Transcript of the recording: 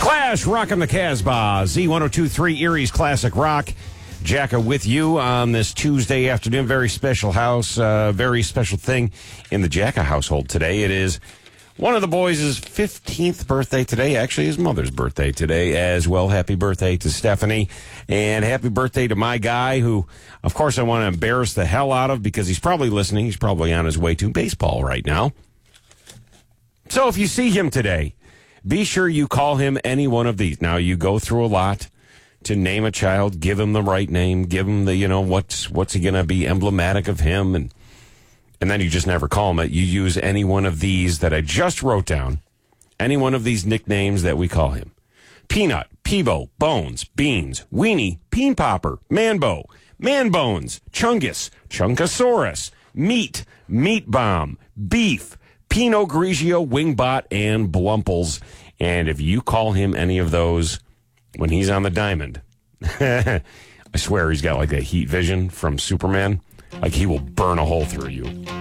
Clash, rocking the Casbah, Z102.3 Erie's Classic Rock. Jacka with you on this Tuesday afternoon. Very special house, very special thing in the Jacka household today. It is one of the boys' 15th birthday today. Actually, his mother's birthday today as well. Happy birthday to Stephanie. And happy birthday to my guy who, of course, I want to embarrass the hell out of because he's probably listening. He's probably on his way to baseball right now. So if you see him today, be sure you call him any one of these. Now, you go through a lot to name a child, give him the right name, give him the, what's he going to be emblematic of him, and then you just never call him it. You use any one of these that I just wrote down, any one of these nicknames that we call him. Peanut, Peebo, Bones, Beans, Weenie, Peen Popper, Manbo, Manbones, Chungus, Chunkosaurus, Meat, Meat Bomb, Beef, Pinot Grigio, Wingbot, and Blumples. And if you call him any of those when he's on the diamond, I swear he's got like a heat vision from Superman. Like he will burn a hole through you.